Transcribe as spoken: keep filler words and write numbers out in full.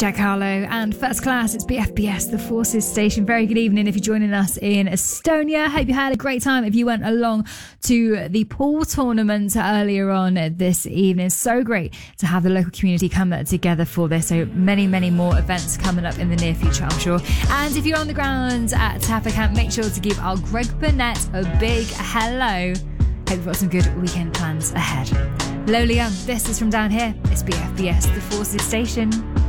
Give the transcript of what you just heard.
Jack Harlow and First Class. It's B F B S, the Forces Station. Very good evening if you're joining us in Estonia. Hope you had a great time if you went along to the pool tournament earlier on this evening. So great to have the local community come together for this. So many, many more events coming up in the near future, I'm sure. And if you're on the ground at Taffa Camp, make sure to give our Greg Burnett a big hello. Hope you've got some good weekend plans ahead. Lola Young, this is From Down Here. It's B F B S, the Forces Station.